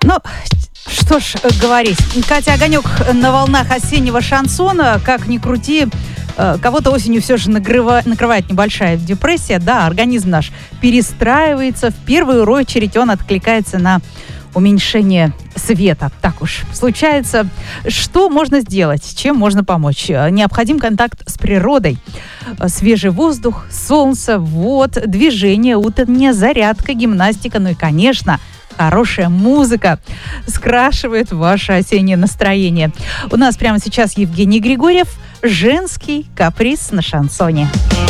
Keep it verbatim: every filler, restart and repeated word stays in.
Ну, что ж говорить. Катя Огонек на волнах осеннего шансона. Как ни крути, кого-то осенью все же накрыва, накрывает небольшая депрессия. Да, организм наш перестраивается. В первую очередь он откликается на уменьшение света. Так уж случается. Что можно сделать? Чем можно помочь? Необходим контакт с природой. Свежий воздух, солнце, вот, движение, утренняя зарядка, гимнастика, ну и, конечно, хорошая музыка скрашивает ваше осеннее настроение. У нас прямо сейчас Евгений Григорьев, «Женский каприз» на шансоне.